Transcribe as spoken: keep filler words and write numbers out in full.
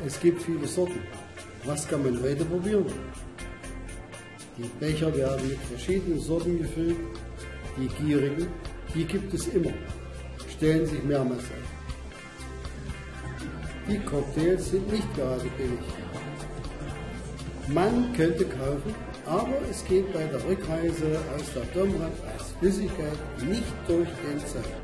Es gibt viele Sorten. Was kann man heute probieren? Die Becher werden mit verschiedenen Sorten gefüllt. Die Gierigen, die gibt es immer, stellen sich mehrmals ein. Die Cocktails sind nicht gerade billig. Man könnte kaufen, aber es geht bei der Rückreise aus der Domrep als Flüssigkeit nicht durch den Zoll.